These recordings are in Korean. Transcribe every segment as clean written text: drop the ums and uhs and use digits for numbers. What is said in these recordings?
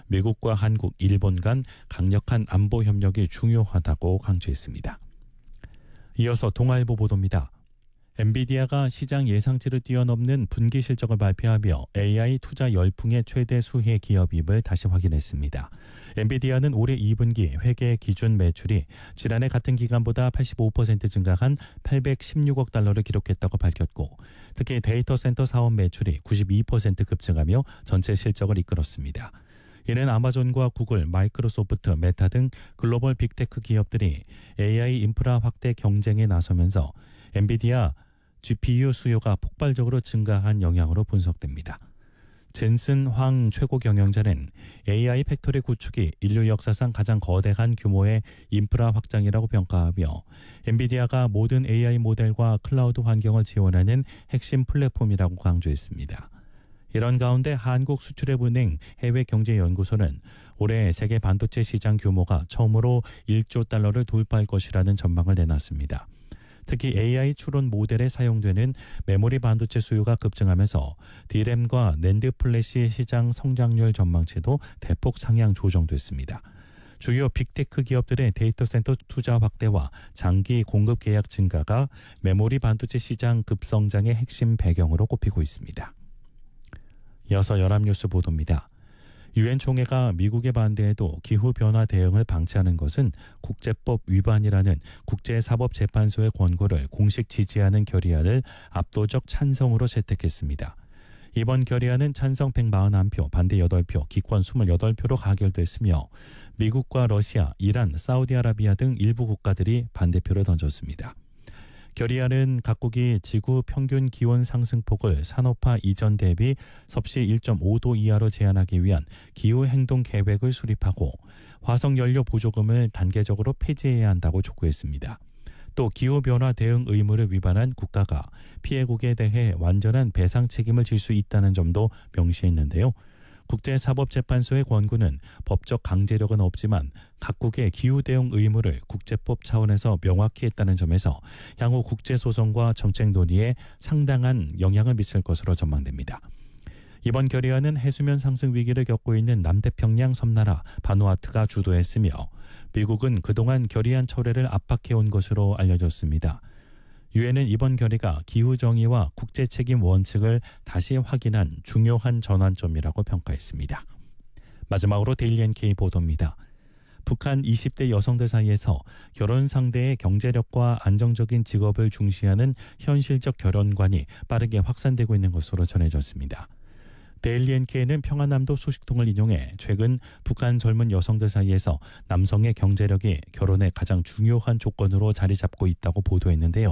미국과 한국, 일본 간 강력한 안보 협력이 중요하다고 강조했습니다. 이어서 동아일보 보도입니다. 엔비디아가 시장 예상치를 뛰어넘는 분기 실적을 발표하며 AI 투자 열풍의 최대 수혜 기업임을 다시 확인했습니다. 엔비디아는 올해 2분기 회계 기준 매출이 지난해 같은 기간보다 85% 증가한 816억 달러를 기록했다고 밝혔고, 특히 데이터 센터 사업 매출이 92% 급증하며 전체 실적을 이끌었습니다. 이는 아마존과 구글, 마이크로소프트, 메타 등 글로벌 빅테크 기업들이 AI 인프라 확대 경쟁에 나서면서 엔비디아 GPU 수요가 폭발적으로 증가한 영향으로 분석됩니다. 젠슨 황 최고 경영자는 AI 팩토리 구축이 인류 역사상 가장 거대한 규모의 인프라 확장이라고 평가하며, 엔비디아가 모든 AI 모델과 클라우드 환경을 지원하는 핵심 플랫폼이라고 강조했습니다. 이런 가운데 한국수출입은행 해외경제연구소는 올해 세계 반도체 시장 규모가 처음으로 1조 달러를 돌파할 것이라는 전망을 내놨습니다. 특히 AI 추론 모델에 사용되는 메모리 반도체 수요가 급증하면서 D램과 낸드 플래시 시장 성장률 전망치도 대폭 상향 조정됐습니다. 주요 빅테크 기업들의 데이터 센터 투자 확대와 장기 공급 계약 증가가 메모리 반도체 시장 급성장의 핵심 배경으로 꼽히고 있습니다. 이어서 연합뉴스 보도입니다. 유엔 총회가 미국의 반대에도 기후변화 대응을 방치하는 것은 국제법 위반이라는 국제사법재판소의 권고를 공식 지지하는 결의안을 압도적 찬성으로 채택했습니다. 이번 결의안은 찬성 141표, 반대 8표, 기권 28표로 가결됐으며 미국과 러시아, 이란, 사우디아라비아 등 일부 국가들이 반대표를 던졌습니다. 결의안은 각국이 지구 평균 기온 상승폭을 산업화 이전 대비 섭씨 1.5도 이하로 제한하기 위한 기후행동 계획을 수립하고 화석연료 보조금을 단계적으로 폐지해야 한다고 촉구했습니다. 또 기후변화 대응 의무를 위반한 국가가 피해국에 대해 완전한 배상 책임을 질 수 있다는 점도 명시했는데요. 국제사법재판소의 권고는 법적 강제력은 없지만 각국의 기후대응 의무를 국제법 차원에서 명확히 했다는 점에서 향후 국제소송과 정책 논의에 상당한 영향을 미칠 것으로 전망됩니다. 이번 결의안은 해수면 상승 위기를 겪고 있는 남태평양 섬나라 바누아투가 주도했으며 미국은 그동안 결의안 철회를 압박해온 것으로 알려졌습니다. 유엔은 이번 결의가 기후정의와 국제책임 원칙을 다시 확인한 중요한 전환점이라고 평가했습니다. 마지막으로 데일리 NK 보도입니다. 북한 20대 여성들 사이에서 결혼 상대의 경제력과 안정적인 직업을 중시하는 현실적 결혼관이 빠르게 확산되고 있는 것으로 전해졌습니다. 데일리 NK는 평안남도 소식통을 인용해 최근 북한 젊은 여성들 사이에서 남성의 경제력이 결혼의 가장 중요한 조건으로 자리 잡고 있다고 보도했는데요.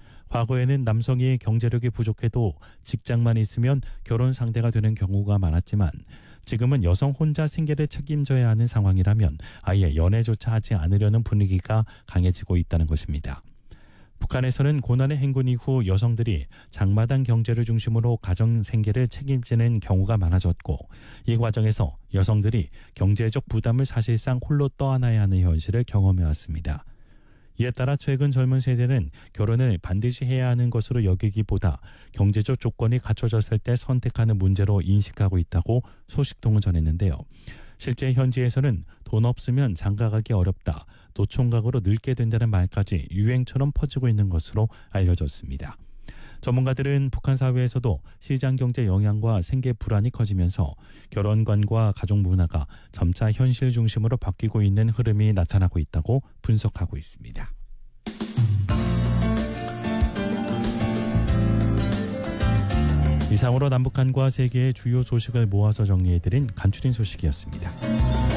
과거에는 남성이 경제력이 부족해도 직장만 있으면 결혼 상대가 되는 경우가 많았지만 지금은 여성 혼자 생계를 책임져야 하는 상황이라면 아예 연애조차 하지 않으려는 분위기가 강해지고 있다는 것입니다. 북한에서는 고난의 행군 이후 여성들이 장마당 경제를 중심으로 가정 생계를 책임지는 경우가 많아졌고, 이 과정에서 여성들이 경제적 부담을 사실상 홀로 떠안아야 하는 현실을 경험해왔습니다. 이에 따라 최근 젊은 세대는 결혼을 반드시 해야 하는 것으로 여기기보다 경제적 조건이 갖춰졌을 때 선택하는 문제로 인식하고 있다고 소식통은 전했는데요. 실제 현지에서는 돈 없으면 장가가기 어렵다, 노총각으로 늙게 된다는 말까지 유행처럼 퍼지고 있는 것으로 알려졌습니다. 전문가들은 북한 사회에서도 시장경제 영향과 생계 불안이 커지면서 결혼관과 가족 문화가 점차 현실 중심으로 바뀌고 있는 흐름이 나타나고 있다고 분석하고 있습니다. 이상으로 남북한과 세계의 주요 소식을 모아서 정리해드린 간추린 소식이었습니다.